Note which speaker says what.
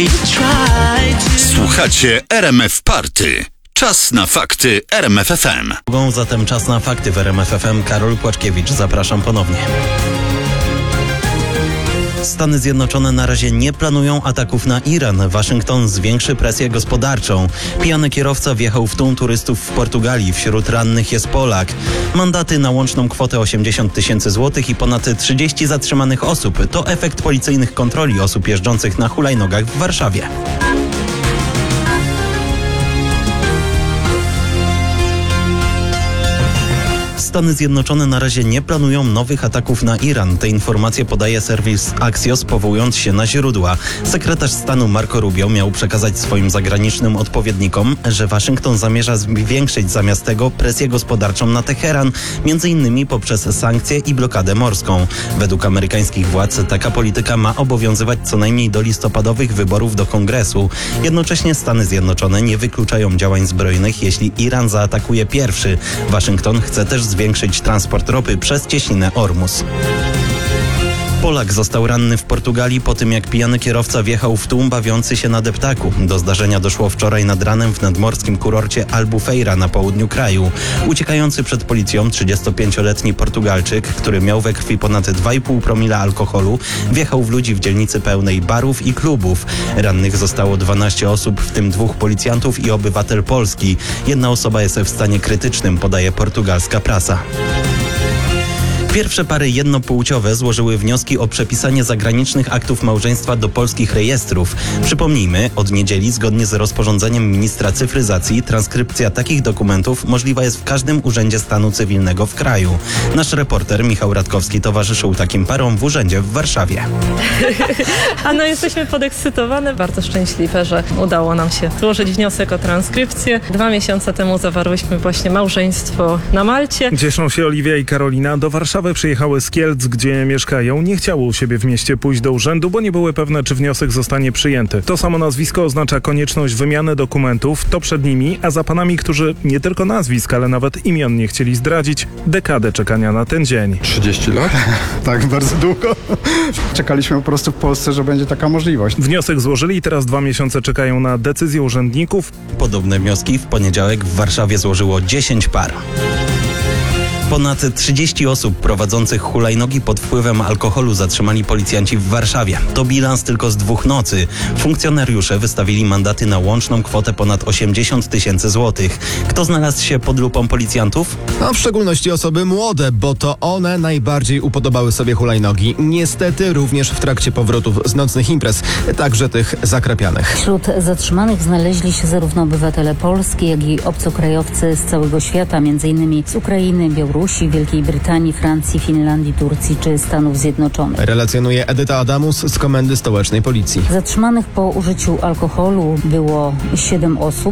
Speaker 1: Słuchacie RMF Party. Czas na fakty RMF FM.
Speaker 2: Zatem czas na fakty w RMF FM. Karol Płaczkiewicz, zapraszam ponownie. Stany Zjednoczone na razie nie planują ataków na Iran. Waszyngton zwiększy presję gospodarczą. Pijany kierowca wjechał w tłum turystów w Portugalii. Wśród rannych jest Polak. Mandaty na łączną kwotę 80 000 złotych i ponad 30 zatrzymanych osób. To efekt policyjnych kontroli osób jeżdżących na hulajnogach w Warszawie. Stany Zjednoczone na razie nie planują nowych ataków na Iran. Te informacje podaje serwis Axios, powołując się na źródła. Sekretarz stanu Marco Rubio miał przekazać swoim zagranicznym odpowiednikom, że Waszyngton zamierza zwiększyć zamiast tego presję gospodarczą na Teheran, m.in. poprzez sankcje i blokadę morską. Według amerykańskich władz taka polityka ma obowiązywać co najmniej do listopadowych wyborów do Kongresu. Jednocześnie Stany Zjednoczone nie wykluczają działań zbrojnych, jeśli Iran zaatakuje pierwszy. Waszyngton chce też zwiększyć transport ropy przez cieśninę Ormus. Polak został ranny w Portugalii po tym, jak pijany kierowca wjechał w tłum bawiący się na deptaku. Do zdarzenia doszło wczoraj nad ranem w nadmorskim kurorcie Albufeira na południu kraju. Uciekający przed policją 35-letni Portugalczyk, który miał we krwi ponad 2,5 promila alkoholu, wjechał w ludzi w dzielnicy pełnej barów i klubów. Rannych zostało 12 osób, w tym 2 policjantów i obywatel Polski. Jedna osoba jest w stanie krytycznym, podaje portugalska prasa. Pierwsze pary jednopłciowe złożyły wnioski o przepisanie zagranicznych aktów małżeństwa do polskich rejestrów. Przypomnijmy, od niedzieli zgodnie z rozporządzeniem ministra cyfryzacji transkrypcja takich dokumentów możliwa jest w każdym urzędzie stanu cywilnego w kraju. Nasz reporter Michał Radkowski towarzyszył takim parom w urzędzie w Warszawie.
Speaker 3: Jesteśmy podekscytowane, bardzo szczęśliwe, że udało nam się złożyć wniosek o transkrypcję. 2 miesiące temu zawarłyśmy właśnie małżeństwo na Malcie.
Speaker 4: Cieszą się Oliwia i Karolina. Do Warszawy przyjechały z Kielc, gdzie mieszkają. Nie chciały u siebie w mieście pójść do urzędu, bo nie były pewne, czy wniosek zostanie przyjęty. To samo nazwisko oznacza konieczność wymiany dokumentów. To przed nimi, a za panami, którzy nie tylko nazwisk, ale nawet imion nie chcieli zdradzić, dekadę czekania na ten dzień.
Speaker 5: 30 lat?
Speaker 6: Tak, bardzo długo. Czekaliśmy po prostu w Polsce, że będzie taka możliwość.
Speaker 4: Wniosek złożyli i teraz 2 miesiące czekają na decyzję urzędników.
Speaker 2: Podobne wnioski w poniedziałek w Warszawie złożyło 10 par. Ponad 30 osób prowadzących hulajnogi pod wpływem alkoholu zatrzymali policjanci w Warszawie. To bilans tylko z 2 nocy. Funkcjonariusze wystawili mandaty na łączną kwotę ponad 80 000 złotych. Kto znalazł się pod lupą policjantów?
Speaker 7: A w szczególności osoby młode, bo to one najbardziej upodobały sobie hulajnogi. Niestety również w trakcie powrotów z nocnych imprez, także tych zakrapianych.
Speaker 8: Wśród zatrzymanych znaleźli się zarówno obywatele Polski, jak i obcokrajowcy z całego świata, m.in. z Ukrainy, Białorusi, Wielkiej Brytanii, Francji, Finlandii, Turcji czy Stanów Zjednoczonych.
Speaker 7: Relacjonuje Edyta Adamus z Komendy Stołecznej Policji.
Speaker 8: Zatrzymanych po użyciu alkoholu było 7 osób.